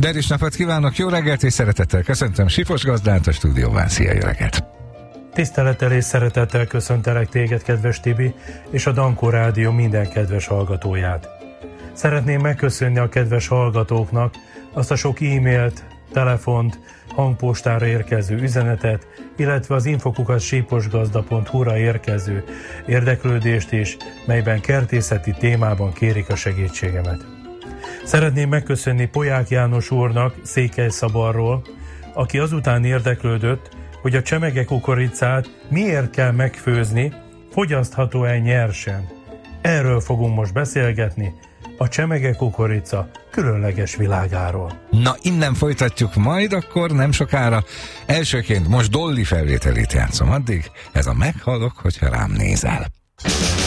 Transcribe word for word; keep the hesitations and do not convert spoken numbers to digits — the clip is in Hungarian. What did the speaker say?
Derűs napot kívánok, jó reggelt és szeretettel köszöntöm Sipos Gazdát a stúdióban. Szia, jó reggelt! Tisztelettel és szeretettel köszöntelek téged, kedves Tibi, és a Dankó Rádió minden kedves hallgatóját. Szeretném megköszönni a kedves hallgatóknak azt a sok e-mailt, telefont, hangpostára érkező üzenetet, illetve az infokukat siposgazda pont hu-ra érkező érdeklődést is, melyben kertészeti témában kérik a segítségemet. Szeretném megköszönni Polyák János úrnak Székely-Szabarról, aki azután érdeklődött, hogy a csemege kukoricát miért kell megfőzni, fogyasztható-e nyersen. Erről fogunk most beszélgetni, a csemege kukorica különleges világáról. Na, innen folytatjuk majd akkor nem sokára. Elsőként most Dolly felvételét játszom, addig ez a Meghalok, hogyha rám nézel.